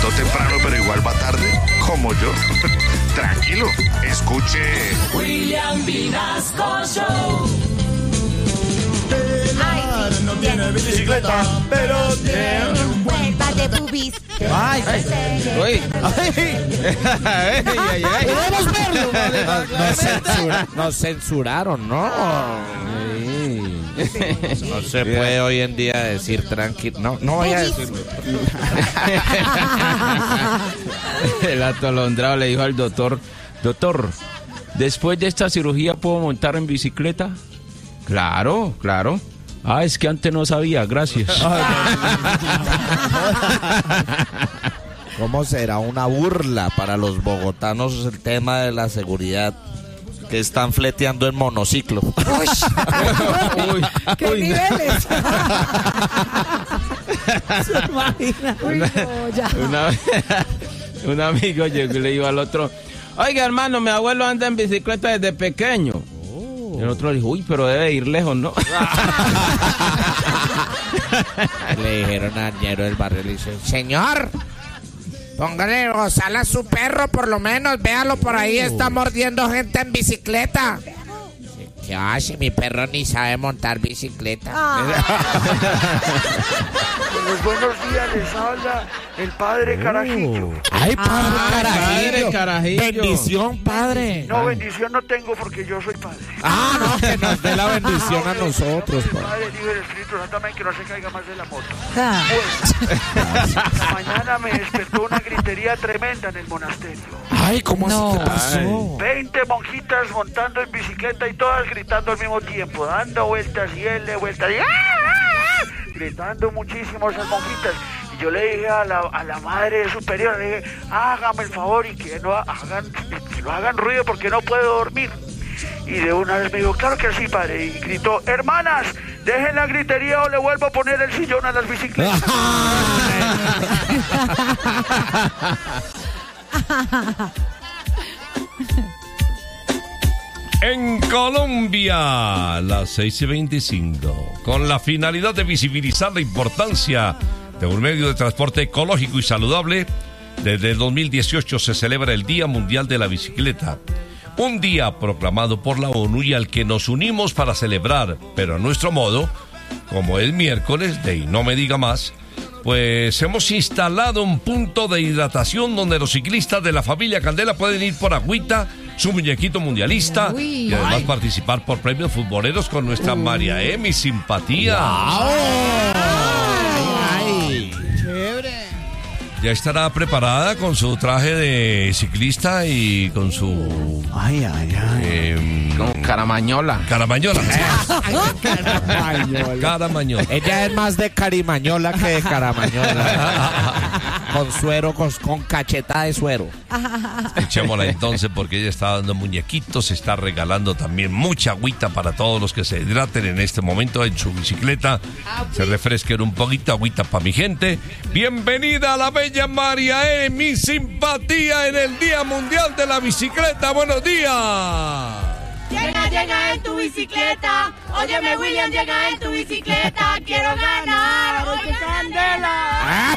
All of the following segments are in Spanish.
temprano, pero igual va tarde, como yo. Tranquilo, escuche. William Vinasco Show. No tiene bicicleta, pero tiene un buen par de boobies. Ay, uy. ¿Podemos verlo? Nos censuraron, ¿no? No se puede hoy en día decir tranquilo. No voy a decirlo. El atolondrado le dijo al doctor, ¿después de esta cirugía puedo montar en bicicleta? Claro. Ah, es que antes no sabía, gracias. ¿Cómo será una burla para los bogotanos el tema de la seguridad? Que están fleteando en monociclo. Uy, ¡qué niveles! ¿Se imagina? Uy, no, ya. Un amigo llegó y le dijo al otro, oiga, hermano, mi abuelo anda en bicicleta desde pequeño. Y el otro le dijo, uy, pero debe ir lejos, ¿no? Le dijeron al ñero del barrio, le dice, señor, póngale bozal a su perro, por lo menos, véalo por ahí, está mordiendo gente en bicicleta. ¿Qué hace? Mi perro ni sabe montar bicicleta. Buenos días, les habla el padre Carajillo. ¡Ay, padre Carajillo! ¡Bendición, padre! No, bendición no tengo porque yo soy padre. No, que nos dé la bendición a nosotros, padre. Padre, Hijo y Espíritu Santo, amén, que no se caiga más de la moto. Ah. Pues, mañana me despertó una gritería tremenda en el monasterio. ¡Ay, cómo así que pasó! 20 monjitas montando en bicicleta y todas gritando al mismo tiempo, dando vueltas y él de vueltas y gritando muchísimo esas monjitas. Y yo le dije a la madre superior, le dije, hágame el favor y que no hagan ruido porque no puedo dormir. Y de una vez me dijo, claro que sí, padre. Y gritó, hermanas, dejen la gritería o le vuelvo a poner el sillón a las bicicletas. En Colombia, las 6:25, con la finalidad de visibilizar la importancia de un medio de transporte ecológico y saludable, desde el 2018 se celebra el Día Mundial de la Bicicleta, un día proclamado por la ONU y al que nos unimos para celebrar, pero a nuestro modo, como es miércoles de Y No Me Diga Más, pues hemos instalado un punto de hidratación donde los ciclistas de la familia Candela pueden ir por agüita, su muñequito mundialista y además participar por premios futboleros con nuestra María mi simpatía. Ya estará preparada con su traje de ciclista y con su... Como Caramañola. Caramañola. Caramañola. Ella es más de Carimañola que de Caramañola. Con suero, con cacheta de suero. Echémosla entonces porque ella está dando muñequitos, está regalando también mucha agüita para todos los que se hidraten en este momento en su bicicleta. Se refresquen un poquito, agüita para mi gente. Bienvenida a la bella María mi simpatía en el Día Mundial de la Bicicleta. Buenos días. Llega en tu bicicleta. Óyeme, William, llega en tu bicicleta. Quiero ganar hoy con Candela.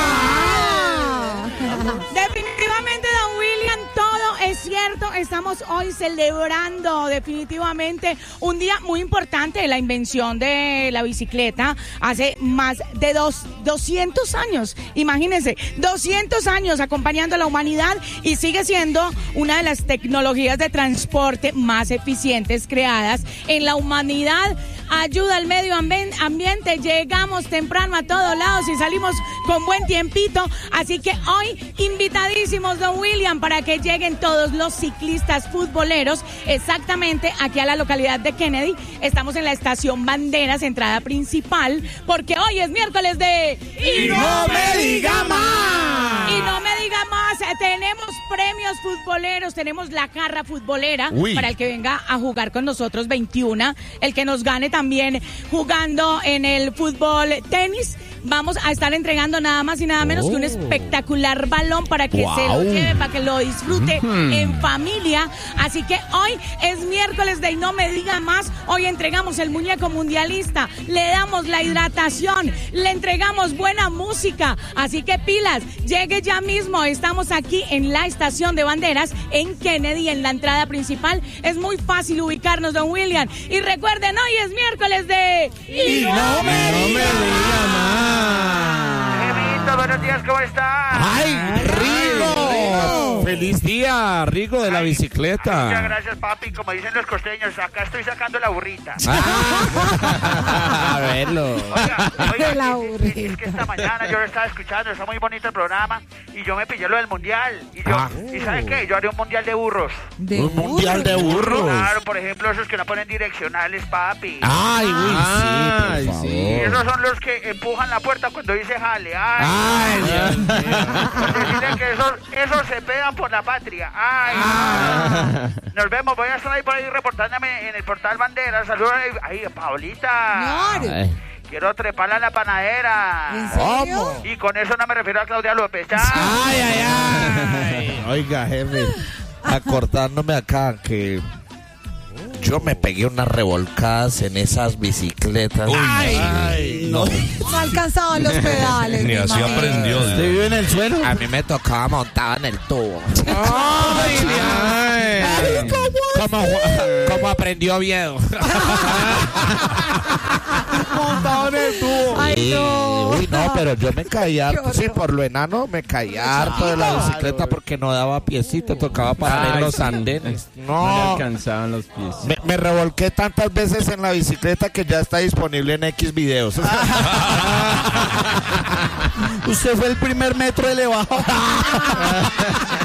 Definitivamente, don William, todo es cierto. Estamos hoy celebrando definitivamente un día muy importante, la invención de la bicicleta hace más de 200 años. Imagínense, 200 años acompañando a la humanidad y sigue siendo una de las tecnologías de transporte más eficientes creadas en la humanidad. Ayuda al medio ambiente, llegamos temprano a todos lados y salimos con buen tiempito, así que hoy invitadísimos, don William, para que lleguen todos los ciclistas futboleros exactamente aquí a la localidad de Kennedy. Estamos en la estación Banderas, entrada principal, porque hoy es miércoles de... ¡Y no me diga más! Y no me diga más, tenemos premios futboleros. Tenemos la jarra futbolera para el que venga a jugar con nosotros 21. El que nos gane también jugando en el fútbol tenis. Vamos a estar entregando nada más y nada menos que un espectacular balón para que se lo lleve, para que lo disfrute en familia. Así que hoy es miércoles de Y No Me Diga Más. Hoy entregamos el muñeco mundialista, le damos la hidratación, le entregamos buena música. Así que pilas, llegue ya mismo. Estamos aquí en la estación de banderas en Kennedy, en la entrada principal. Es muy fácil ubicarnos, don William. Y recuerden, hoy es miércoles de Y no me diga más. Jevito, buenos días, ¿cómo estás? ¡Ay, Rigo! ¡Feliz día, Rigo, de la bicicleta! Muchas gracias, papi. Como dicen los costeños, acá estoy sacando la burrita. A verlo. Oiga, es que esta mañana yo lo estaba escuchando, está muy bonito el programa, y yo me pillé lo del mundial. ¿Y ¿sabe qué? Yo haré un mundial de burros. ¿Un mundial de burros? Claro, por ejemplo, esos que no ponen direccionales, papi. ¡Ay, uy, sí, por favor! Y esos son los que empujan la puerta cuando dice jale. ¡Ay, Dios mío! Dicen que esos se pegan por la patria. Nos vemos, voy a estar ahí por ahí reportándome en el portal Banderas. Saludos ahí a Paulita. Quiero treparla a la panadera. ¿En serio? Y con eso no me refiero a Claudia López. ¡Ay! Oiga, jefe, acordándome acá que yo me pegué unas revolcadas en esas bicicletas. No alcanzaban los pedales. Ni así aprendió. ¿Usted vive en el suelo? A mí me tocaba montado en el tubo. ¿Cómo aprendió Oviedo? Montado en el tubo. Ay, no. Uy, no, pero yo me caía harto. Sí, por lo enano me caía harto de la bicicleta porque no daba piecito, tocaba parar en los andenes. No le No, alcanzaban los pies. me revolqué tantas veces en la bicicleta que ya está disponible en X videos. Usted fue el primer metro elevado.